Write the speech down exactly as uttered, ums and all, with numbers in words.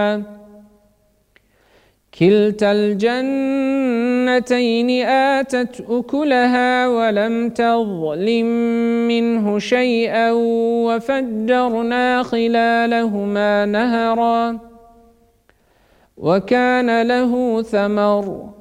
كلتا الجنتين آتت أكلها ولم تظلم منه شيئا وفجرنا خلالهما نهرا وكان له ثمر